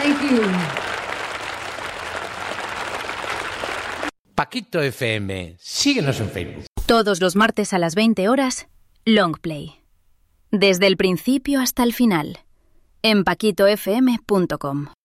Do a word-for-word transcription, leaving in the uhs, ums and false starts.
Thank you. Paquito F M, síguenos en Facebook. Todos los martes a las veinte horas, Longplay. Desde el principio hasta el final, en paquito f m punto com.